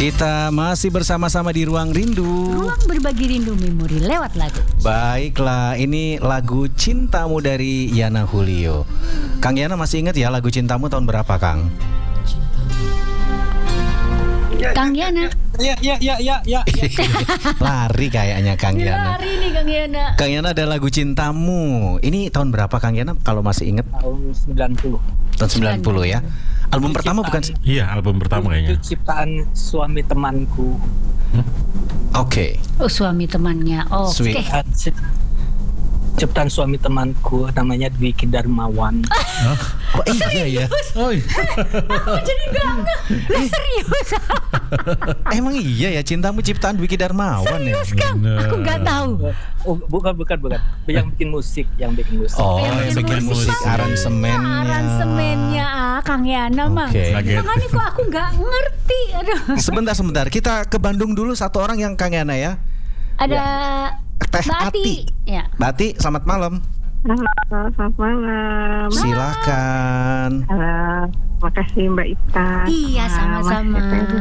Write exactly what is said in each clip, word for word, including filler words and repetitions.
Kita masih bersama-sama di Ruang Rindu. Ruang berbagi rindu memori lewat lagu. Baiklah, ini lagu Cintamu dari Yana Julio. Kang Yana masih ingat ya lagu Cintamu tahun berapa, Kang? Kang Yana. Ya ya ya ya ya. Lari kayaknya Kang Yana. Lari nih Kang Yana. Kang Yana ada lagu Cintamu. Ini tahun berapa Kang Yana kalau masih ingat? Tahun sembilan puluh. Tahun sembilan puluh ya. Album Itu pertama bukan? ciptaan- Iya, album pertama kayaknya. Itu ciptaan suami temanku. Oke. Oh, suami temannya. Oh, oke. Sweet. Ciptaan, cip- ciptaan suami temanku namanya Dwiki Darmawan. Oh iya ya. Oh, iya. Aku jadi bangga. Lah, serius. Emang iya ya Cintamu ciptaan Dwiki Darmawan ya. Serius Kang. Aku nggak tahu. Oh, bukan bukan bukan. Yang bikin musik, yang bikin musik. Oh, Yang yang bikin musik, musik. aransemennya. Aransemennya ah, Kang Yana mah. Oke. Kaget. Makanya kok aku nggak ngerti. Aduh. Sebentar sebentar, kita ke Bandung dulu satu orang yang Kang Yana ya. Ada Teh Mbak Ati. Ati. Ya. Bati, selamat malam. Halo, selamat malam. Silakan. Halo, makasih Mbak Ita. Iya, sama-sama.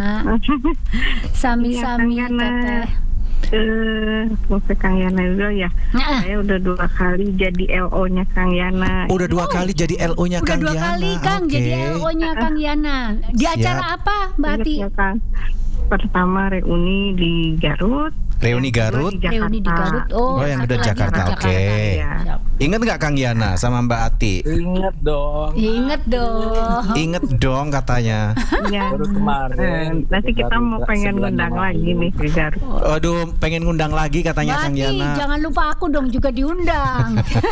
Sami-sami Iya, Kang Yana. Teteh. Eh, mau ke Kang Yana dulu ya. Nah, Saya udah dua kali jadi L O-nya Kang Yana. Udah dua kali jadi L O-nya udah Kang dua Yana. kali Kang Oke. jadi L O-nya Kang Yana. Di Siap. acara apa Mbak Ingat Ati? ya, Kang? Pertama reuni di Garut. Reuni Yang kedua Garut. di Reuni di Jakarta. Garut. Oh, Oh, yang satu udah lagi Jakarta, di oke. Iya. Siap. Ingat nggak Kang Yana sama Mbak Ati? Ingat dong. Ingat dong. Ingat dong katanya. Iya. Baru kemarin. Eh, nanti kita mau Baru pengen sebulan ngundang yang lagi lalu. nih ke Garut. Aduh, pengen ngundang lagi katanya Mbak Kang Ati, Yana. jangan lupa aku dong juga diundang.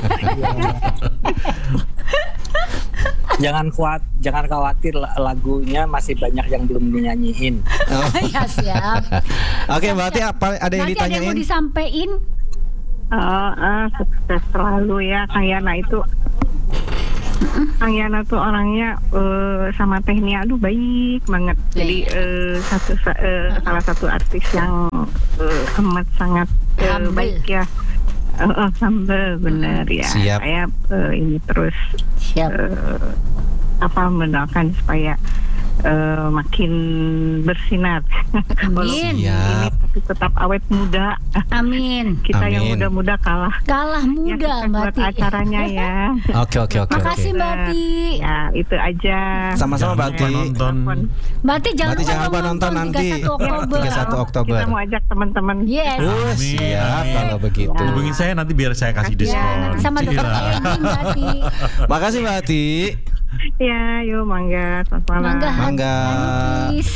Jangan kuat, jangan khawatir la- lagunya masih banyak yang belum dinyanyiin. Oh. Ya siap. Oke, Mbak Ati apa ada yang Nanti ada yang mau ditanyain? disampaikan? Oh, ah, sukses selalu ya Kang Yana itu. Kang Yana tuh orangnya eh, sama Tehnia aduh baik banget. Jadi eh, satu sa- eh, salah satu artis yang eh, amat sangat eh, Humble. baik ya. Eh, eh, humble bener ya. Siap. Saya eh, ini terus Siap. eh, apa mendoakan supaya eh, makin bersinar. Amin. Siap. Ini tapi tetap awet muda. Amin. Kita yang Amin. muda-muda kalah. Kalah Ya, muda sukses Mbak buat Ati. acaranya ya. Oke, oke, oke, oke. Makasih Mbak Ati. Ya itu aja. Sama-sama Mbak Ati. Jangan lupa nonton. Mbak Ati jangan Berarti lupa jangan lupa dong nonton nanti. tiga puluh satu Oktober. tiga puluh satu Oktober. Kita mau ajak teman-teman. Yes. Oh, Amin. siap kalau begitu. Hubungin saya nanti biar saya kasih Ya, diskon. nanti sama dokter Cila. Edi Mbak Ati. Makasih Mbak Ati. Ya, yuk mangga. Selamat malam. Mangga. Mangga. Please.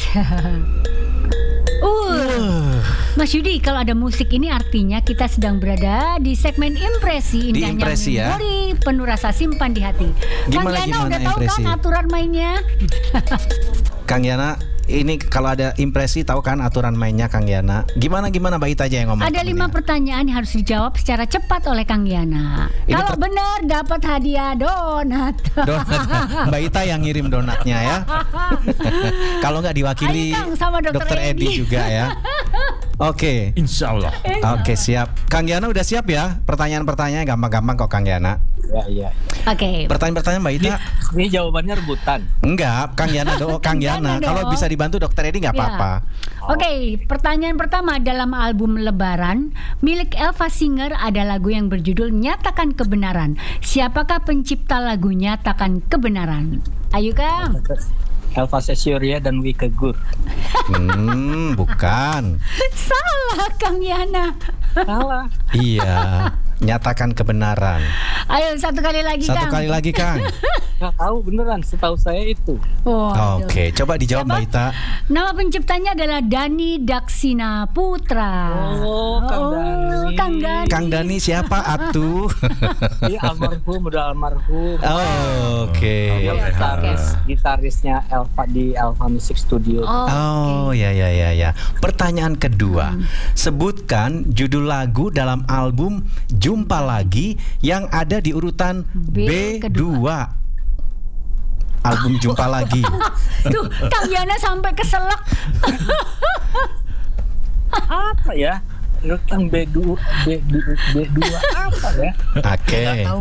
Uh, Mas Yudi, kalau ada musik ini artinya kita sedang berada di segmen impresi. Di Indahnya impresi ya. memori penuh rasa simpan di hati. Kang Gimana, Yana gimana udah tahu impresi? kan aturan mainnya? Kang Yana, ini kalau ada impresi tahu kan aturan mainnya Kang Yana. Gimana gimana Mbak Ita aja yang ngomong. Ada lima pertanyaan yang harus dijawab secara cepat oleh Kang Yana. Ini Kalau per- benar dapat hadiah donat. Donat. Mbak Ita yang ngirim donatnya ya. Kalau nggak diwakili Ayo, Kang, sama Dokter Dokter Edi Edi. juga ya. Oke. Insya Allah. Oke, siap. Kang Yana udah siap ya? Pertanyaan-pertanyaannya gampang-gampang kok Kang Yana. Ya ya. Oke. Pertanyaan-pertanyaan Mbak Ita? Ini jawabannya rebutan. Enggak, Kang Yana do, Kang Yana. Yana dong. Kalau bisa dibantu Dokter Edi nggak Ya. apa-apa. Oke, pertanyaan pertama, dalam album Lebaran milik Elva Singer ada lagu yang berjudul Nyatakan Kebenaran. Siapakah pencipta lagu Nyatakan Kebenaran? Ayo Kang. Elva Sessioria dan Wike Gur. Hmm, bukan. Salah Kang Yana. Salah. Iya, nyatakan kebenaran. Ayo satu kali lagi Satu Kang. kali lagi Kang. Nggak tahu beneran. Setahu saya itu. Oh, Oke, coba dijawab Mbak Ita. Nama penciptanya adalah Dani Daksina Putra. Oh, Kang Dani. Kang Dani. Kang Dani siapa atuh? Iya almarhum, udah almarhum. Oh, oke. Dia Oke. gitaris, gitarisnya Elva di Elva Music Studio. Oh, Oh, ya ya ya ya. Pertanyaan kedua. Sebutkan judul lagu dalam album Jumpa Lagi yang ada di urutan B B dua. Album Jumpa Lagi. Tuh, Kang Yana sampai keselak. Apa ya? tentang B dua B dua apa ya? Oke. Nggak tahu.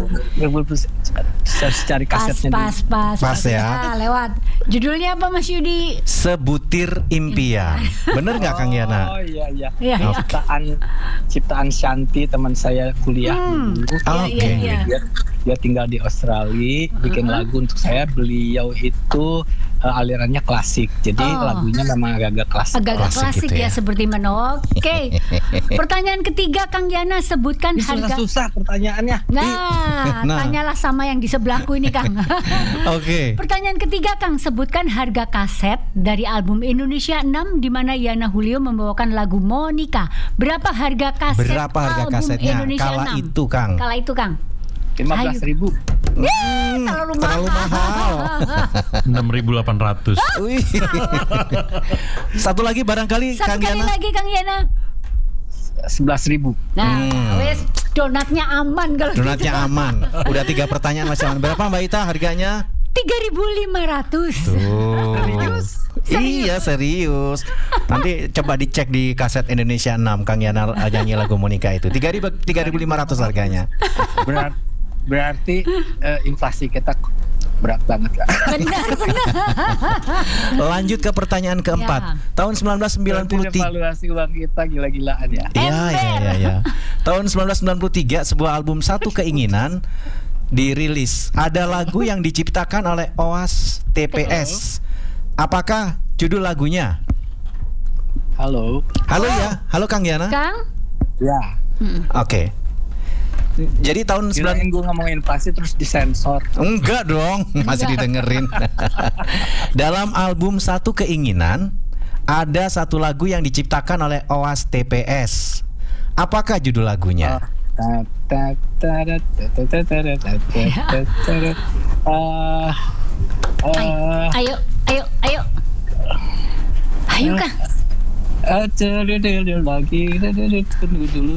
Harus cari Pas, kasetnya dulu. pas, pas, Pas ya. Nah, lewat. Judulnya apa Mas Yudi? Sebutir impian. Bener nggak Kang Yana? Oh iya iya. Iya, iya. Ciptaan ciptaan Shanti teman saya kuliah Hmm. dulu. Iya, Oke. iya, iya. Dia, dia tinggal di Australia, bikin lagu untuk saya. Beliau itu uh, alirannya klasik, jadi Oh. lagunya memang agak-agak klasik. Agak-agak Klasik klasik gitu ya, ya. seperti mana. Oke. Pertanyaan ketiga Kang Yana, sebutkan Ini harga. susah-susah pertanyaannya. Nah, Nah. tanyalah sama yang di sebelahku ini Kang. Oke. Pertanyaan ketiga Kang, sebutkan harga kaset dari album Indonesia enam di mana Yana Julio membawakan lagu Monica. Berapa harga kaset Berapa harga album kasetnya Indonesia kala enam? itu, Kang? Kala itu Kang. lima belas ribu. Hmm, Terlalu, terlalu mahal. enam ribu delapan ratus. Wih. Satu lagi barangkali Satu Kang kali Yana. lagi Kang Yana. sebelas ribu. Nah, Hmm. wes donatnya aman kalau Donatnya aman. Udah tiga pertanyaan masih aman. Berapa Mbak Ita harganya? tiga ribu lima ratus. Tuh. Serius? Iya serius. Nanti coba dicek di kaset Indonesia enam Kang Yana uh, nyanyi lagu Monica itu. tiga ribu lima ratus harganya. Berat, berarti eh, inflasi kita berat banget Kak. Benar, benar. Lanjut ke pertanyaan keempat. Ya. Tahun sembilan belas sembilan puluh tiga. Evaluasi uang kita gila-gilaan ya. Iya, iya, iya, iya. Tahun sembilan belas sembilan puluh tiga sebuah album Satu Keinginan dirilis. Ada lagu yang diciptakan oleh Oas T P S. Apakah judul lagunya? Halo. Halo ya, halo Kang Yana. Kang? Ya. Oke. Jadi tahun sembilan Kirain gue ngomongin inflasi terus disensor. enggak dong, masih didengerin. Dalam album Satu Keinginan ada satu lagu yang diciptakan oleh Oas T P S. Apakah judul lagunya? Ta- ta- ta- ta- ta- ta- ta- ta- ta- ta- ta- ta- Ah, ah, Ayo, ayo, ayo. Ayo Kang. ah, cari dulu lagi. Tunggu dulu.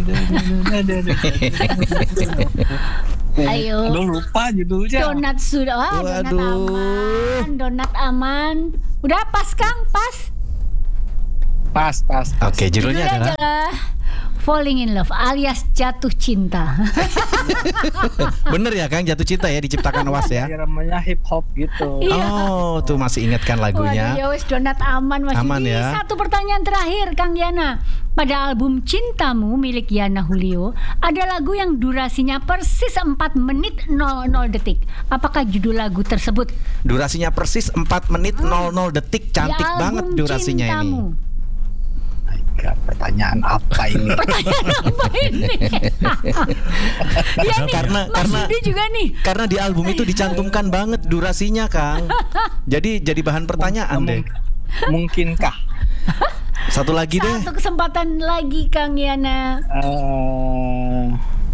Ayo. Aduh, lupa judulnya. Donat sudah. Wah, donat Waduh. aman. Donat aman. Udah pas Kang, pas. Pas, pas. Oke, judulnya adalah adalah Falling in Love alias jatuh cinta. bener ya Kang, Jatuh Cinta ya diciptakan Oas ya. Namanya hip hop gitu. Iya. Oh, tuh masih ingatkan Waduh, lagunya. ya wes donat aman Mas Aman Yudi. ya. Satu pertanyaan terakhir Kang Yana. Pada album Cintamu milik Yana Julio ada lagu yang durasinya persis empat menit nol nol detik. Apakah judul lagu tersebut? Durasinya persis empat menit nol nol detik. Cantik Di album banget durasinya Cintamu. ini. Gak, pertanyaan apa ini? Pertanyaan apa ini? Ya nih, Karena- Mas karena- Yudi juga nih. Karena di album itu dicantumkan banget durasinya, Kang. Jadi jadi bahan pertanyaan deh. Mungkinkah? Satu lagi deh. Satu kesempatan lagi Kang Yana. Eh,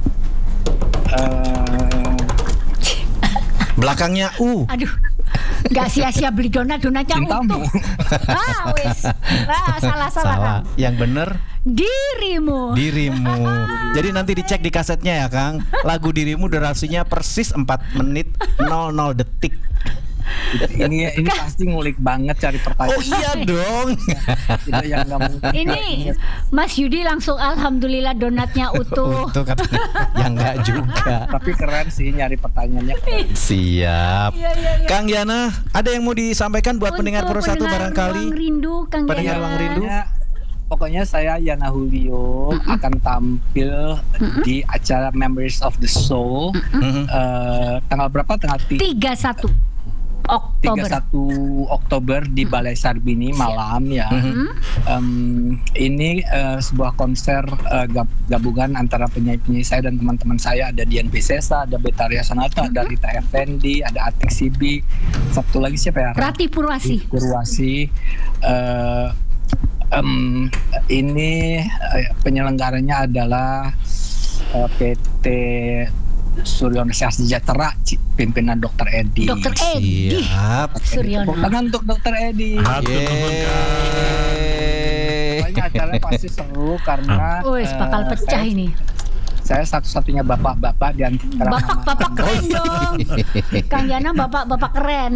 eh, Belakangnya U. Aduh, nggak sia-sia beli donat, donatnya Cintamu. utuh. Ah, wes. Ah, salah salah. Salah. Kang. Yang bener Dirimu. Dirimu. Jadi nanti dicek di kasetnya ya, Kang. Lagu Dirimu durasinya persis empat menit nol nol detik. ini ini pasti ngulik banget cari pertanyaan. Oh iya dong. Itu yang nggak mungkin. Ini Mas Yudi langsung alhamdulillah donatnya utuh. Untuk katanya. Yang enggak juga. Tapi keren sih nyari pertanyaannya. Siap. Iya, iya, iya. Kang Yana, ada yang mau disampaikan buat Untuk pendengar Pro satu pendengar barangkali? Ruang Rindu Kang Pendengar Yana. Ruang Rindu. Pokoknya, pokoknya saya Yana Julio akan tampil di acara Memories of the Soul Mhm. eh, tanggal berapa? Tanggal ti- tiga puluh satu Oktober. tiga puluh satu Oktober di Balai Sarbini malam ya. Mhm. Em, ini eh, sebuah konser eh, gab- gabungan antara penyanyi-penyanyi saya dan teman-teman saya. Ada Dian Piscesa, ada Betaria Sonata, ada Rita Effendi, ada Atik Sibi, satu lagi siapa ya? Rati Purwasi. Purwasi. Eh, em, ini eh, penyelenggaranya adalah eh, P T Suryono Sejahtera, Ci- pimpinan Dokter Edi. Dokter Edi Siap. Suryono. Tepuk tangan untuk Dokter Edi. Hatur nuhun, Kang. Yeay. Pokoknya acaranya pasti seru karena Wes bakal eh, pecah saya, ini. saya satu-satunya bapak-bapak di antara Bapak-bapak keren dong. Kang Yana bapak-bapak keren.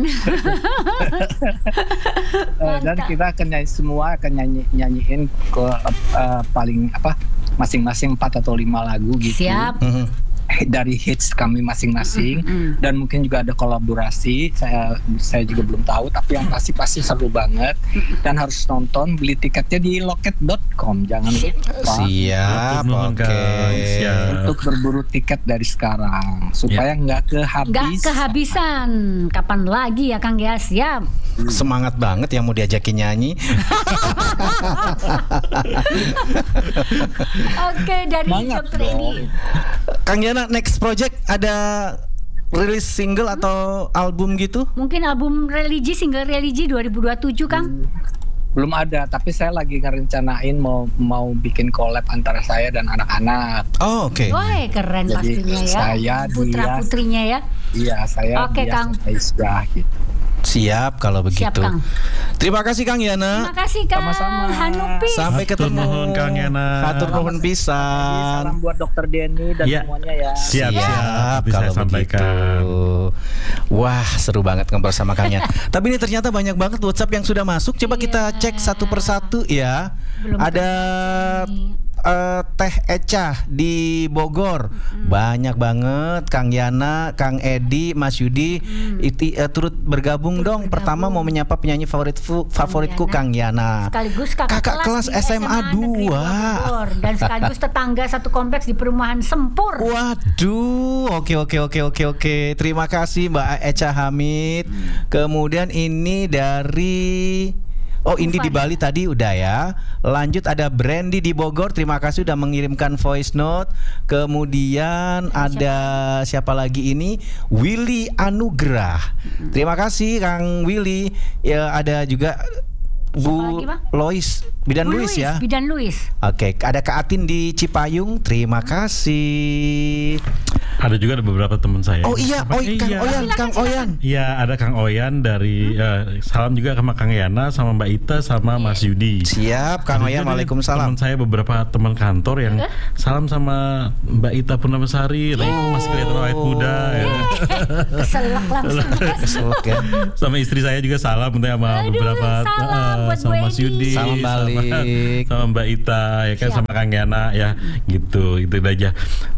Eh, dan Mantap. kita akan nyanyi semua akan nyanyi nyanyiin ke eh, paling apa masing-masing empat atau lima lagu gitu. Siap. Mhm. Dari hits kami masing-masing Mm-mm. dan mungkin juga ada kolaborasi. Saya saya juga belum tahu, tapi yang pasti pasti seru banget dan harus nonton. Beli tiketnya di loket dot com, jangan lupa Siap, Matur nuhun, oke. Kang. Siap. untuk berburu tiket dari sekarang supaya nggak kehabis. Nggak kehabisan. Kapan lagi ya Kang ya? Siap. Semangat banget yang mau diajakin nyanyi. Oke, dari Semangat Dokter dong. Edi. Kang Yana, next project ada rilis single atau album gitu? Mungkin album religi, single religi dua ribu dua puluh tujuh Kang. Belum ada, tapi saya lagi ngerencanain mau mau bikin collab antara saya dan anak-anak. Oh, oke. Wah, keren Jadi, pastinya ya. saya, Putra-putrinya ya. Iya, saya Oke, dia Kang. Aisyah gitu. Siap kalau begitu. Siap, Kang. Terima kasih Kang Yana. Terima kasih Kang Sama-sama. Hanupi. Sampai Hatur ketemu. nuhun, Kang Yana. Hatur nuhun Salam pisan. buat Dokter Denny dan Iya. semuanya ya. Siap, siap. Nanti kalau saya sampaikan. begitu. Wah, seru banget ngobrol sama Kang Yana. Tapi ini ternyata banyak banget WhatsApp yang sudah masuk. Coba Iya. kita cek satu persatu ya. Belum Ada terbaca nih. eh, Teh Eca di Bogor. Banyak banget Kang Yana, Kang Edi, Mas Yudi iti, eh, turut bergabung Turut dong. bergabung. Pertama mau menyapa penyanyi favoritku favoritku Yana. Kang Yana. Sekaligus kakak, Kakak kelas di S M A Negeri dua. Bogor. Dan sekaligus tetangga satu kompleks di perumahan Sempur. Waduh, oke oke oke oke oke. Terima kasih Mbak Eca Hamid. Kemudian ini dari Oh, Indi di Bali tadi udah ya. Lanjut ada Brandy di Bogor. Terima kasih udah mengirimkan voice note. Kemudian ada siapa lagi ini? Willy Anugrah. Terima kasih Kang Willy. Ya ada juga Siapa Bu lagi, Bang? Lois, Bidan Bu Luis ya. Bidan Luis. Oke, ada Kak Atin di Cipayung. Terima kasih. Ada juga ada beberapa teman saya. Oh iya, Apa- oh Kang iya. Oyan, Kang Oyan. Iya, ada Kang Oyan dari eh, salam juga sama Kang Yana, sama Mbak Ita, sama Mas Yudi. Siap, Kang Ada Oyan. juga Waalaikumsalam. Teman saya beberapa teman kantor yang salam sama Mbak Ita Purnamasari, tapi masih kelihatan awet muda. Ya. Keselak langsung. Keselak ya. Sama istri saya juga salam untuk sama Aduh, beberapa salam eh, buat sama Bu Mas Edi. Yudi, Salam balik. sama, sama Mbak Ita, ya kan, Siap. sama Kang Yana, ya gitu, itu aja.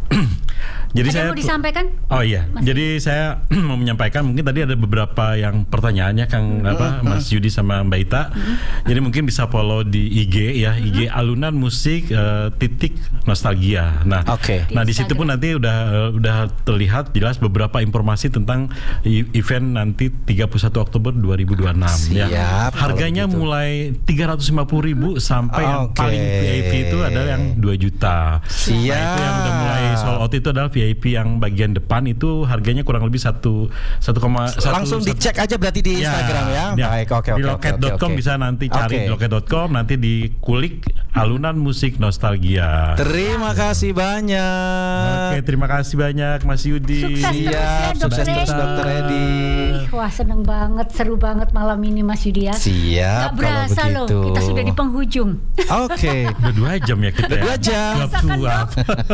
Jadi Ada saya yang mau disampaikan? Oh iya, Mas jadi saya mau menyampaikan mungkin tadi ada beberapa yang pertanyaannya Kang apa Mas Yudi sama Mbak Ita. Jadi mungkin bisa follow di I G ya, I G Alunan Musik eh, titik Nostalgia. Nah, Oke. nah di situ pun nanti udah eh, udah terlihat jelas beberapa informasi tentang i- event nanti tiga puluh satu Oktober dua ribu dua puluh enam ya. Siap, kalau Harganya begitu. mulai tiga ratus lima puluh ribu sampai yang Oke. paling V I P itu adalah yang dua juta. Siap. Nah, itu yang udah mulai sold out itu adalah V I P yang bagian depan itu harganya kurang lebih satu satu koma satu Langsung dicek aja berarti di Instagram ya. Baik, oke oke Di oke, loket oke, dot com oke. bisa nanti cari Oke. di loket dot com, nanti dikulik Alunan Musik Nostalgia. Terima kasih banyak. Oke, terima kasih banyak Mas Yudi. Sukses terus ya, Siap, Dokter sukses terus Edi. Dokter Edi. Ih, Wah, seneng banget, seru banget malam ini Mas Yudi ya. Siap Gak kalau berasa loh, begitu. kita sudah di penghujung. Oke. Udah dua jam ya kita. Udah dua jam. Suap-suap.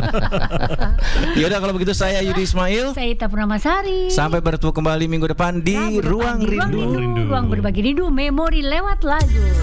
Yaudah kalau begitu saya Yudi Ismail. Saya Ita Purnamasari. Sampai bertemu kembali minggu depan di Rabu depan Ruang di Rindu. Ruang Rindu. Rindu. Ruang berbagi rindu, memori lewat lagu.